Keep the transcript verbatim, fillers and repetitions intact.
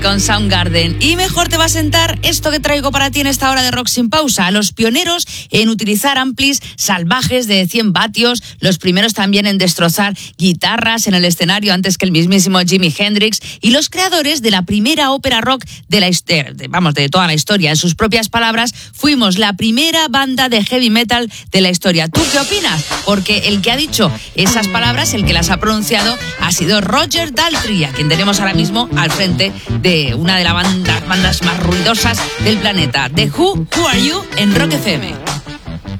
con Soundgarden. Y mejor te va a sentar esto que traigo para ti en esta hora de Rock Sin Pausa. Los pioneros en utilizar amplis salvajes de cien vatios, los primeros también en destrozar guitarras en el escenario antes que el mismísimo Jimi Hendrix, y los creadores de la primera ópera rock de la historia, vamos, de toda la historia. En sus propias palabras, fuimos la primera banda de heavy metal de la historia. ¿Tú qué opinas? Porque el que ha dicho esas palabras, el que las ha pronunciado, ha sido Roger Daltrey, a quien tenemos ahora mismo al frente de una de las bandas, bandas más ruidosas del planeta. The Who, Who Are You, en Rock F M.